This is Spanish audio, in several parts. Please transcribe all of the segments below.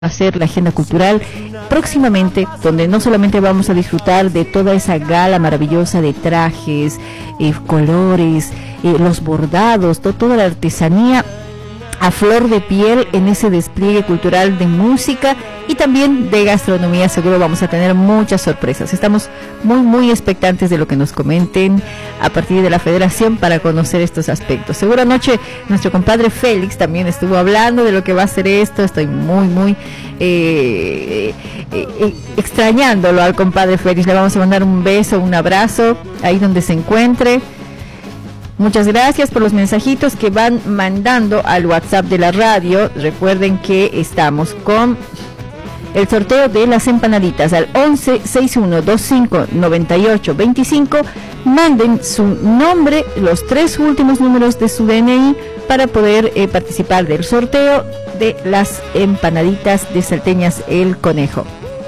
hacer la agenda cultural próximamente, donde no solamente vamos a disfrutar de toda esa gala maravillosa de trajes, colores, los bordados, toda la artesanía a flor de piel en ese despliegue cultural de música y también de gastronomía. Seguro vamos a tener muchas sorpresas. Estamos muy expectantes de lo que nos comenten a partir de la Federación para conocer estos aspectos. Seguro anoche nuestro compadre Félix también estuvo hablando de lo que va a ser esto. Estoy muy extrañándolo al compadre Félix. Le vamos a mandar un beso, un abrazo ahí donde se encuentre. Muchas gracias por los mensajitos que van mandando al WhatsApp de la radio. Recuerden que estamos con el sorteo de las empanaditas al 1161259825. Manden su nombre, los 3 últimos números de su DNI para poder participar del sorteo de las empanaditas de Salteñas El Conejo.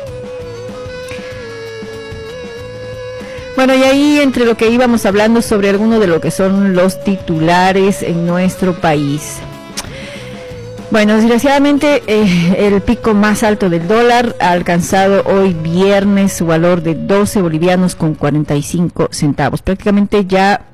Bueno, y ahí entre lo que íbamos hablando sobre alguno de lo que son los titulares en nuestro país. Bueno, desgraciadamente el pico más alto del dólar ha alcanzado hoy viernes su valor de 12 bolivianos con 45 centavos. Prácticamente ya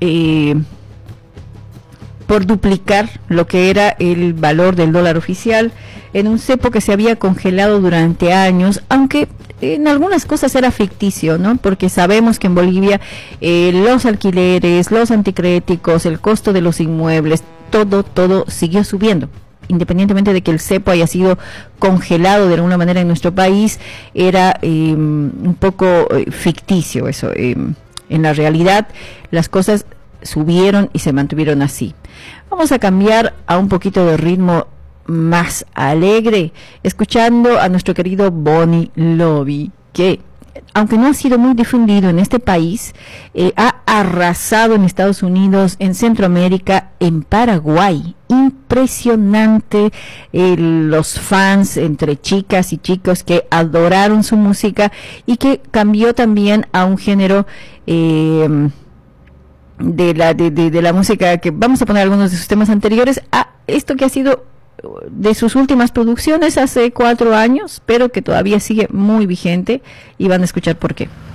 por duplicar lo que era el valor del dólar oficial en un cepo que se había congelado durante años, aunque en algunas cosas era ficticio, ¿no? Porque sabemos que en Bolivia los alquileres, los anticréticos, el costo de los inmuebles, todo siguió subiendo. Independientemente de que el cepo haya sido congelado de alguna manera en nuestro país, era un poco ficticio eso. En la realidad, las cosas subieron y se mantuvieron así. Vamos a cambiar a un poquito de ritmo más alegre, escuchando a nuestro querido Bonnie Lobby, que aunque no ha sido muy difundido en este país, ha arrasado en Estados Unidos, en Centroamérica, en Paraguay. Impresionante los fans entre chicas y chicos que adoraron su música y que cambió también a un género de la música que vamos a poner algunos de sus temas anteriores a esto que ha sido de sus últimas producciones hace 4 años, pero que todavía sigue muy vigente, y van a escuchar por qué.